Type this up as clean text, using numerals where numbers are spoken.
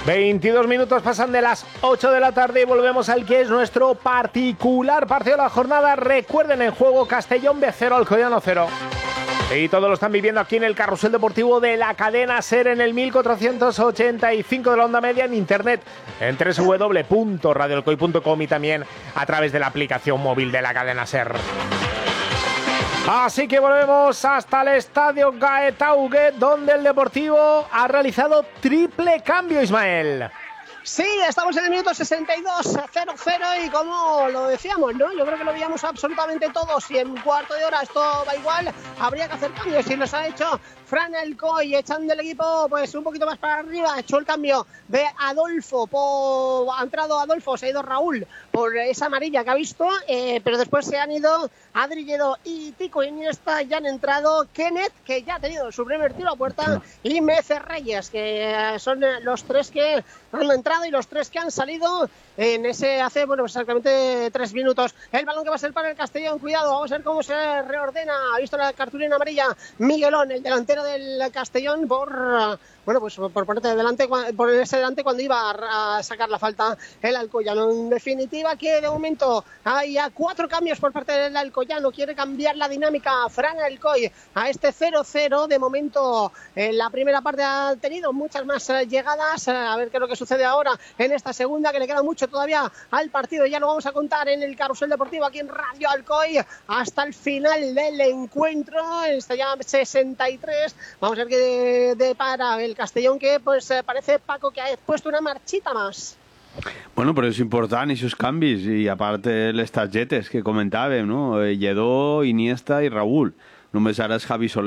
22 minutos pasan de las 8 de la tarde y volvemos al que es nuestro particular partido de la jornada. Recuerden, en juego Castellón B0, Alcoyano 0. Y todo lo están viviendo aquí en el Carrusel Deportivo de la cadena SER en el 1485 de la onda media, en internet en www.radioalcoy.com y también a través de la aplicación móvil de la cadena SER. Así que volvemos hasta el estadio Gaetaugue, donde el Deportivo ha realizado triple cambio, Ismael. Sí, estamos en el minuto 62-0-0 y como lo decíamos, ¿no? Yo creo que lo veíamos absolutamente todos. Si en cuarto de hora esto va igual, habría que hacer cambios. Y los ha hecho Fran Alcoy, echando el equipo pues un poquito más para arriba. Ha hecho el cambio de Adolfo. Ha entrado Adolfo, se ha ido Raúl por esa amarilla que ha visto. Pero después se han ido Adri Lledó y Tico Iniesta. Ya han entrado Kenneth, que ya ha tenido su primer tiro a puerta, y Mece Reyes, que son los tres que han entrado y los tres que han salido en ese hace, exactamente 3 minutos. El balón que va a ser para el Castellón, cuidado, vamos a ver cómo se reordena. Ha visto la cartulina amarilla Miguelón, el delantero del Castellón, por ponerte delante, por ese delante cuando iba a sacar la falta el Alcoyano. En definitiva, que de momento hay ya 4 cambios por parte del Alcoyano. Quiere cambiar la dinámica Fran Alcoy a este 0-0. De momento, en la primera parte ha tenido muchas más llegadas. A ver qué es lo que sucede ahora en esta segunda, que le queda mucho todavía al partido. Ya lo vamos a contar en el Carrusel Deportivo aquí en Radio Alcoy hasta el final del encuentro. Está ya 63. Vamos a ver qué depara el Castellón, que pues parece, Paco, que ha puesto una marchita más. Bueno, però és important aquests canvis, i a part les targetes que comentàvem, no? Lledó, Iniesta i Raúl. Només ara és Javi Soler